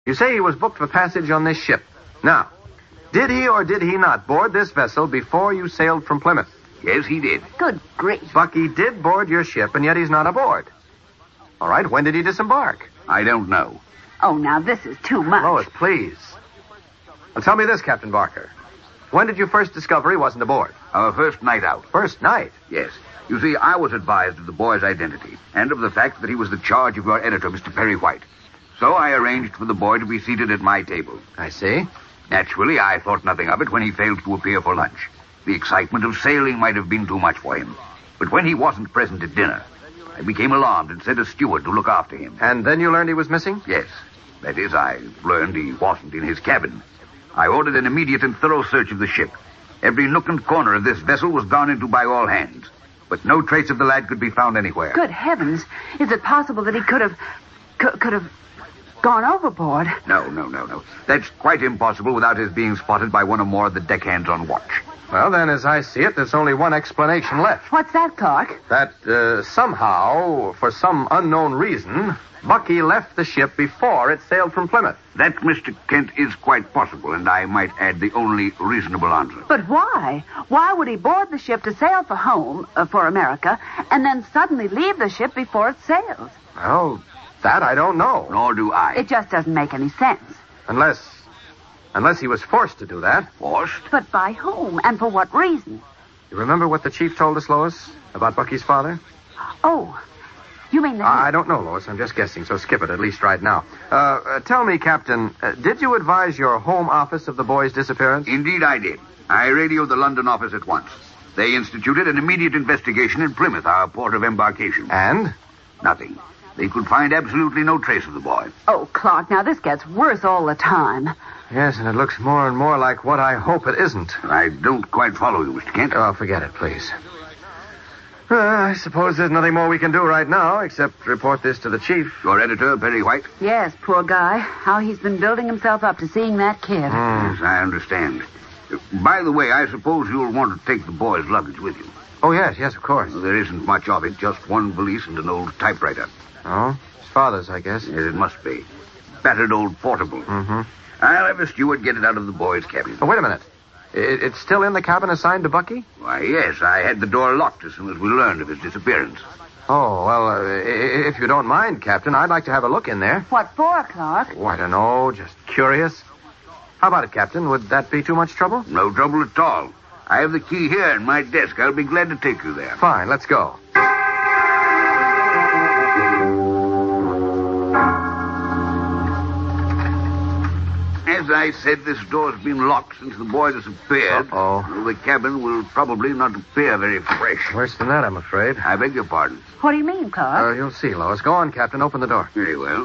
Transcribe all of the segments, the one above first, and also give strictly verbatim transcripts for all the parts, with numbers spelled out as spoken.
You say he was booked for passage on this ship. Now, did he or did he not board this vessel before you sailed from Plymouth? Yes, he did. Good grief. Bucky did board your ship, and yet he's not aboard. All right, when did he disembark? I don't know. Oh, now this is too much. Lois, please. Well, tell me this, Captain Barker. When did you first discover he wasn't aboard? Our first night out. First night? Yes. You see, I was advised of the boy's identity, and of the fact that he was the charge of your editor, Mister Perry White. So I arranged for the boy to be seated at my table. I see. Naturally, I thought nothing of it when he failed to appear for lunch. The excitement of sailing might have been too much for him. But when he wasn't present at dinner, I became alarmed and sent a steward to look after him. And then you learned he was missing? Yes. That is, I learned he wasn't in his cabin. I ordered an immediate and thorough search of the ship. Every nook and corner of this vessel was gone into by all hands. But no trace of the lad could be found anywhere. Good heavens. Is it possible that he could have... could, could have gone overboard? No, no, no, no. That's quite impossible without his being spotted by one or more of the deckhands on watch. Well, then, as I see it, there's only one explanation left. What's that, Clark? That uh, somehow, for some unknown reason, Bucky left the ship before it sailed from Plymouth. That, Mister Kent, is quite possible, and I might add the only reasonable answer. But why? Why would he board the ship to sail for home, uh, for America, and then suddenly leave the ship before it sails? Well, that I don't know. Nor do I. It just doesn't make any sense. Unless... unless he was forced to do that. Forced? But by whom, and for what reason? You remember what the chief told us, Lois, about Bucky's father? Oh, you mean that... I, I don't know, Lois. I'm just guessing, so skip it, at least right now. Uh, uh, tell me, Captain, uh, did you advise your home office of the boy's disappearance? Indeed I did. I radioed the London office at once. They instituted an immediate investigation in Plymouth, our port of embarkation. And? Nothing. They could find absolutely no trace of the boy. Oh, Clark, now this gets worse all the time. Yes, and it looks more and more like what I hope it isn't. I don't quite follow you, Mister Kent. Oh, forget it, please. Uh, I suppose there's nothing more we can do right now except report this to the chief. Your editor, Perry White? Yes, poor guy. How he's been building himself up to seeing that kid. Mm. Yes, I understand. Uh, by the way, I suppose you'll want to take the boy's luggage with you. Oh, yes, yes, of course. Well, there isn't much of it, just one valise and an old typewriter. Oh? His father's, I guess. Yes, it must be. Battered old portable. Mm-hmm. I'll have a steward get it out of the boy's cabin. Oh, wait a minute. It, it's still in the cabin assigned to Bucky? Why, yes, I had the door locked as soon as we learned of his disappearance. Oh, well, uh, if you don't mind, Captain, I'd like to have a look in there. What for, Clark? Oh, I don't know, just curious. How about it, Captain? Would that be too much trouble? No trouble at all. I have the key here in my desk. I'll be glad to take you there. Fine, let's go. As I said, this door's been locked since the boy disappeared. Uh-oh. The cabin will probably not appear very fresh. Worse than that, I'm afraid. I beg your pardon. What do you mean, Clark? Uh, you'll see, Lois. Go on, Captain. Open the door. Very well.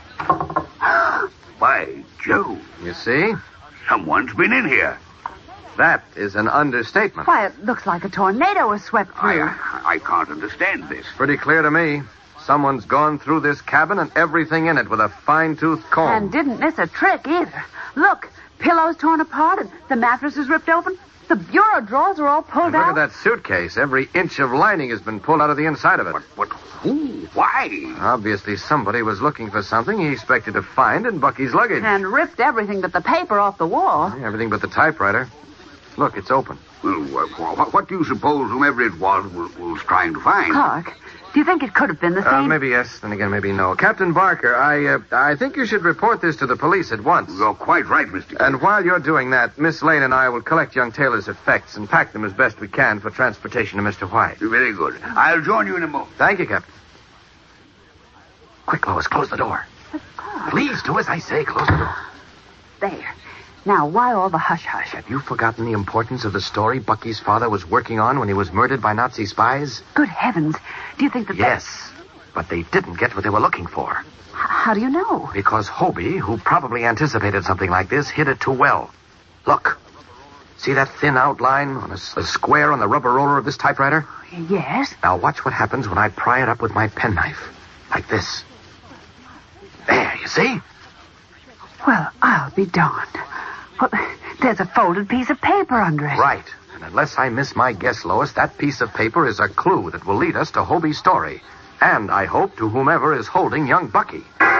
Why, Joe, You see? someone's been in here. That is an understatement. Why, it looks like a tornado was swept through. I, I can't understand this. Pretty clear to me. Someone's gone through this cabin and everything in it with a fine-tooth comb. And didn't miss a trick either. Look, pillows torn apart and the mattress is ripped open. The bureau drawers are all pulled And look out. at that suitcase. Every inch of lining has been pulled out of the inside of it. But, but who? Why? Obviously, somebody was looking for something he expected to find in Bucky's luggage. And ripped everything but the paper off the wall. Everything but the typewriter. Look, it's open. Well, what, what do you suppose whomever it was was, was trying to find? Clark, do you think it could have been the Uh, same? maybe yes, then again maybe no. Captain Barker, I uh, I think you should report this to the police at once. You're quite right, Mister Kent. And while you're doing that, Miss Lane and I will collect young Taylor's effects and pack them as best we can for transportation to Mister White. Very good. I'll join you in a moment. Thank you, Captain. Quick, Lois, close the door. But, Clark, Please, do as I say. Close the door. there. Now, why all the hush-hush? Have you forgotten the importance of the story Bucky's father was working on when he was murdered by Nazi spies? Good heavens. Do you think that... Yes, but they didn't get what they were looking for. That... H- how do you know? Because Hobie, who probably anticipated something like this, hid it too well. Look. See that thin outline on a, a square on the rubber roller of this typewriter? Yes. Now watch what happens when I pry it up with my penknife. Like this. There, you see? Well, I'll be darned. Well, there's a folded piece of paper under it. Right. And unless I miss my guess, Lois, that piece of paper is a clue that will lead us to Hobie's story. And, I hope, to whomever is holding young Bucky.